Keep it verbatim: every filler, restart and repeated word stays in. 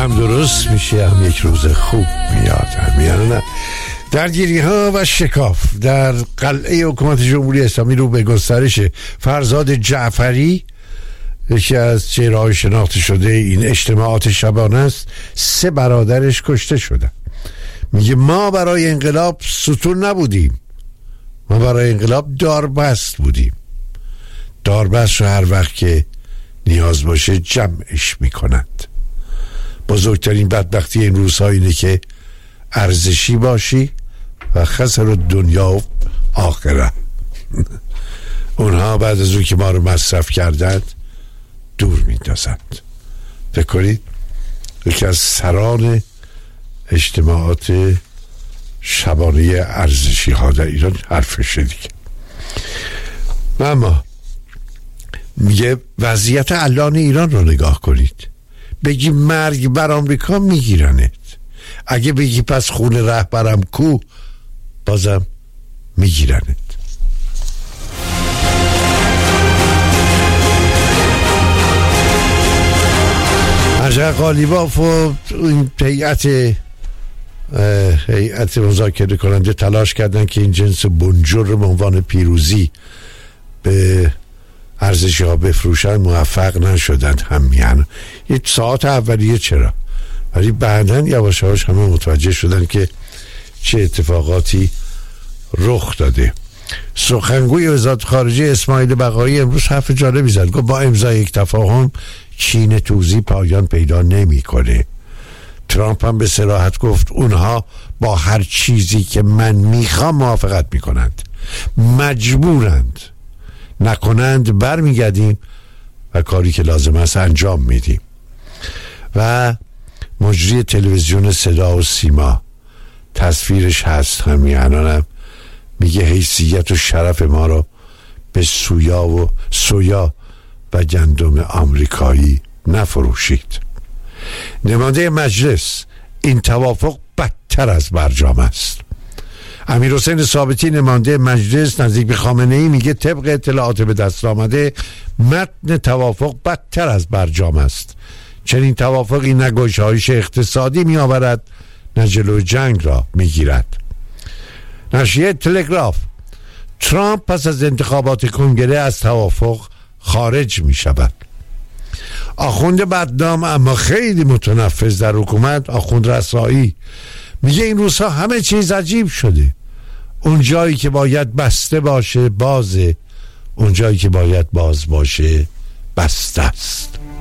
هم درست میشه، هم یک روز خوب میاد، هم یعنی نه. درگیری ها و شکاف در قلعه حکومت جمهوری اسلامی رو به گسترش. فرزاد جعفری یکی از چهره‌های شناخته شده این اجتماعات شبانه است. سه برادرش کشته شدن. میگه ما برای انقلاب ستون نبودیم، ما برای انقلاب داربست بودیم. داربست رو هر وقت که نیاز باشه جمعش میکنند. بزرگترین بدبختی این روزها اینه که ارزشی باشی و خسر دنیا و آخره. اونها بعد از اون که ما رو مصرف کردند دور میندازند. فکر کنید یکی از سران اجتماعات شبانه ارزشی ها در ایران حرفشه دیگه. اما میگه وضعیت الان ایران رو نگاه کنید. بگی مرگ بر آمریکا میگیرنت، اگه بگی پس خون رهبرم کو بازم میگیرنت. عجب قالیباف و این هیئت هیئت مذاکره کننده تلاش کردن که این جنس بنجر رو به عنوان پیروزی به ارزشی ها بفروشن، موفق نشدند. همیان یه ساعت اولیه چرا، ولی بعداً یواش یواش همه متوجه شدن که چه اتفاقاتی رخ داده. سخنگوی وزارت خارجه اسماعیل بقایی امروز حرف جالبی زد. گفت با امضای یک تفاهم چین توزیع پایان پیدا نمی‌کنه. ترامپ هم به صراحت گفت اونها با هر چیزی که من میخوام موافقت میکنند، مجبورند، نکنند برمیگردیم و کاری که لازم است انجام میدیم. و مجری تلویزیون صدا و سیما تصویرش هست، همین الانم میگه حیثیت و شرف ما رو به سویا و سویا و گندم آمریکایی نفروشید. نماینده مجلس این توافق بدتر از برجام است. امیرحسین ثابتی نماینده مجلس نزدیک به خامنه ای میگه طبق اطلاعات به دست آمده متن توافق بدتر از برجام است. چنین توافقی نه گشایش اقتصادی می آورد نه جلوی جنگ را می گیرد. نشریه تلگراف: ترامپ پس از انتخابات کنگره از توافق خارج می شود. آخوند بدنام اما خیلی متنفذ در حکومت، آخوند رسایی، میگه این روزها همه چیز عجیب شده. اون جایی که باید بسته باشه بازه، اون جایی که باید باز باشه بسته است.